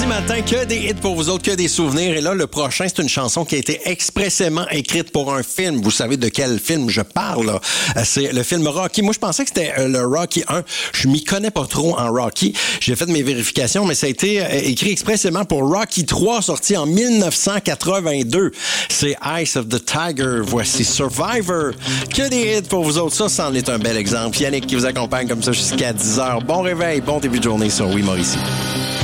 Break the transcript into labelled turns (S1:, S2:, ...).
S1: matin, que des hits pour vous autres, que des souvenirs. Et là, le prochain, c'est une chanson qui a été expressément écrite pour un film. Vous savez de quel film je parle, là. C'est le film Rocky. Moi, je pensais que c'était le Rocky 1. Je m'y connais pas trop en Rocky. J'ai fait mes vérifications, mais ça a été écrit expressément pour Rocky 3, sorti en 1982. C'est Eyes of the Tiger. Voici Survivor. Que des hits pour vous autres. Ça, c'en est un bel exemple. Yannick qui vous accompagne comme ça jusqu'à 10h. Bon réveil, bon début de journée sur Oui Mauricie.